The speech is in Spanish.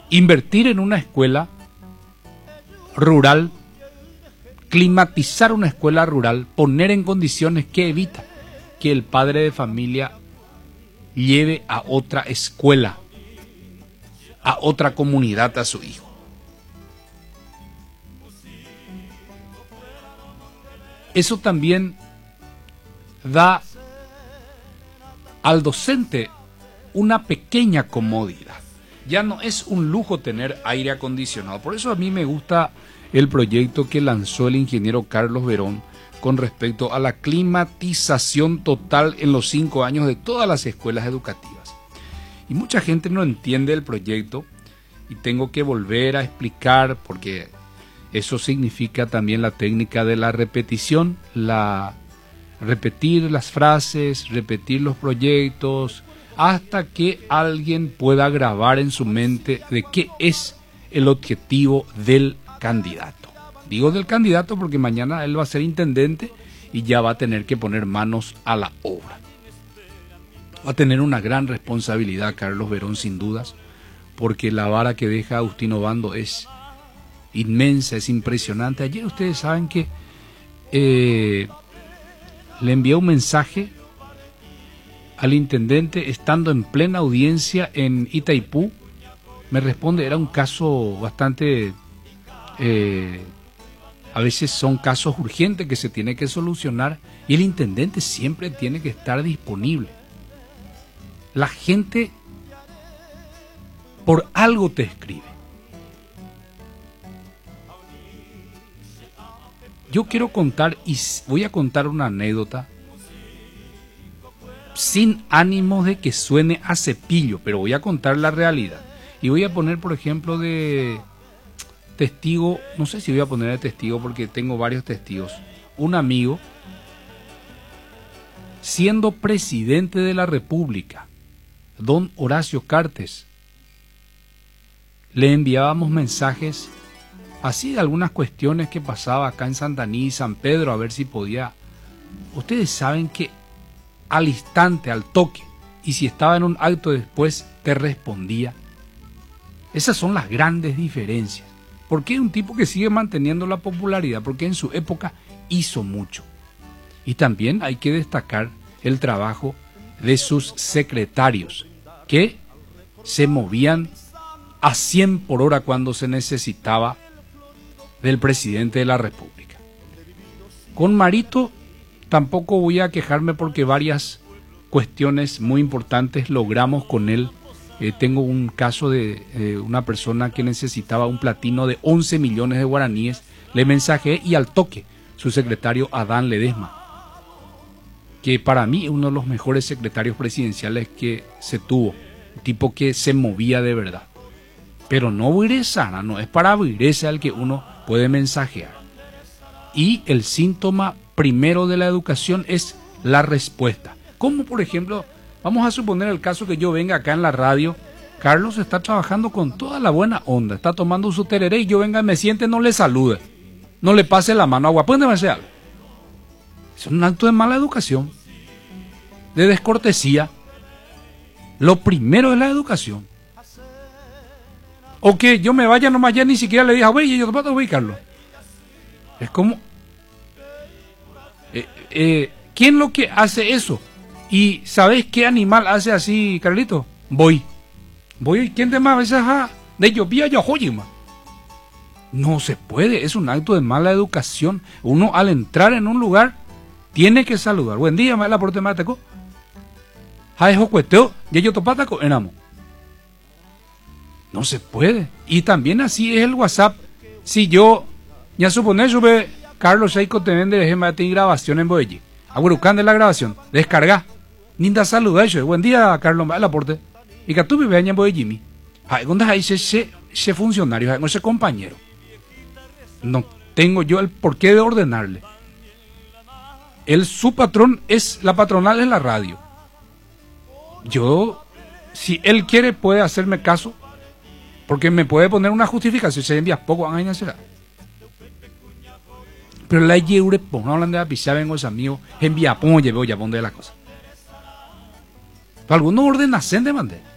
invertir en una escuela rural, climatizar una escuela rural, poner en condiciones que evita que el padre de familia lleve a otra escuela, a otra comunidad a su hijo. Eso también da al docente una pequeña comodidad. Ya no es un lujo tener aire acondicionado. Por eso a mí me gusta el proyecto que lanzó el ingeniero Carlos Verón con respecto a la climatización total en los 5 años de todas las escuelas educativas. Y mucha gente no entiende el proyecto y tengo que volver a explicar porque eso significa también la técnica de la repetición, repetir las frases, repetir los proyectos, hasta que alguien pueda grabar en su mente de qué es el objetivo del candidato. Digo del candidato porque mañana él va a ser intendente y ya va a tener que poner manos a la obra. Va a tener una gran responsabilidad Carlos Verón sin dudas, porque la vara que deja Agustín Obando es inmensa, es impresionante. Ayer ustedes saben que le envié un mensaje al intendente estando en plena audiencia en Itaipú. Me responde, era un caso bastante, a veces son casos urgentes que se tiene que solucionar y el intendente siempre tiene que estar disponible. La gente por algo te escribe. Yo quiero contar y voy a contar una anécdota sin ánimos de que suene a cepillo, pero voy a contar la realidad. Y voy a poner, por ejemplo, de testigo, no sé si voy a poner de testigo porque tengo varios testigos. Un amigo, siendo presidente de la República, don Horacio Cartes, le enviábamos mensajes así de algunas cuestiones que pasaba acá en Santaní y San Pedro, a ver si podía. Ustedes saben que al instante, al toque, y si estaba en un acto después, te respondía. Esas son las grandes diferencias. ¿Por qué un tipo que sigue manteniendo la popularidad? Porque en su época hizo mucho. Y también hay que destacar el trabajo de sus secretarios, que se movían a 100 por hora cuando se necesitaba del presidente de la República. Con Marito tampoco voy a quejarme porque varias cuestiones muy importantes logramos con él. Tengo un caso de una persona que necesitaba un platino de 11 millones de guaraníes. Le mensajé y al toque su secretario Adán Ledesma, que para mí es uno de los mejores secretarios presidenciales que se tuvo, un tipo que se movía de verdad. Pero no virezana, no es para vireza el que uno puede mensajear. Y el síntoma primero de la educación es la respuesta. Como por ejemplo, vamos a suponer el caso que yo venga acá en la radio, Carlos está trabajando con toda la buena onda, está tomando su tereré y yo venga y me siente, no le salude, no le pase la mano agua, puede hacer algo. Es un acto de mala educación, de descortesía. Lo primero es la educación. O que yo me vaya nomás ya ni siquiera le diga, güey, yo te puedo ubicarlo. Es como, ¿quién lo que hace eso? ¿Y sabes qué animal hace así, Carlito? Voy, ¿quién te más veces de llovía yo joyima? No se puede, es un acto de mala educación. Uno al entrar en un lugar tiene que saludar. Buen día, me la porte mateco. Jaejo cueteo, ya yo topataco, enamo. No se puede. Y también así es el WhatsApp. Si yo, ya suponer, sube Carlos Seiko te vende de gema de grabación en Boelli. Agurucán de la grabación. Descarga. Ninda saluda eso. Buen día, Carlos, me la porte. Y que tú vives en Boelli. Ay, ¿dónde hay ese funcionario, ese compañero? No tengo yo el porqué de ordenarle. Su patrón es, la patronal es la radio. Yo, si él quiere, puede hacerme caso. Porque me puede poner una justificación. Si envías poco, van a hacer. Pero la yeure, no hablan de la pizza, vengo ese amigo, envía pongo, llevo ya, ponde la cosa. Algunos ordenan de mandar.